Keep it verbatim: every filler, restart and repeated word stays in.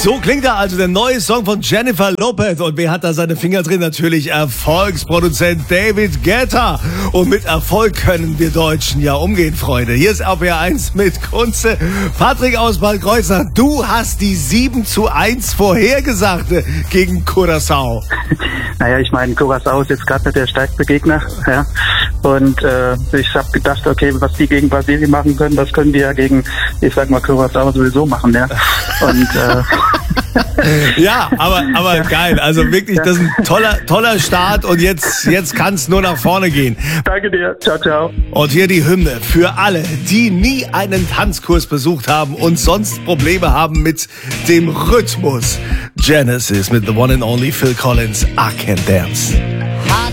So klingt er also, der neue Song von Jennifer Lopez. Und wer hat da seine Finger drin? Natürlich Erfolgsproduzent David Guetta. Und mit Erfolg können wir Deutschen ja umgehen, Freunde. Hier ist R P R eins mit Kunze. Patrick aus Ballkreuznach, du hast die sieben zu eins vorhergesagte gegen Curaçao. Naja, ich meine, Curaçao ist jetzt gerade nicht der stärkste Gegner. Ja. Und äh, ich habe gedacht, okay, was die gegen Brasilien machen können, das können die ja gegen, ich sag mal, Curaçao sowieso machen. Ja. Und äh, ja, aber aber geil. Also wirklich, das ist ein toller toller Start und jetzt jetzt kann es nur nach vorne gehen. Danke dir. Ciao, ciao. Und hier die Hymne für alle, die nie einen Tanzkurs besucht haben und sonst Probleme haben mit dem Rhythmus. Genesis mit the one and only Phil Collins, I Can Dance.